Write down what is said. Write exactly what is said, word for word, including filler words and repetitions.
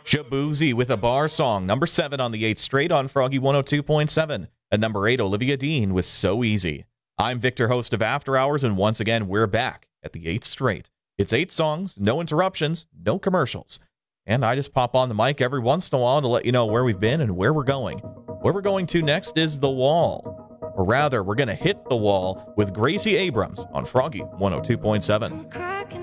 Shabuzi with a bar song, number seven on the eighth straight on Froggy one oh two point seven. At number eight, Olivia Dean with So Easy. I'm Victor, host of After Hours, and once again, we're back at the eighth straight. It's eight songs, no interruptions, no commercials. And I just pop on the mic every once in a while to let you know where we've been and where we're going. Where we're going to next is The Wall. Or rather, we're going to hit the wall with Gracie Abrams on Froggy one oh two point seven.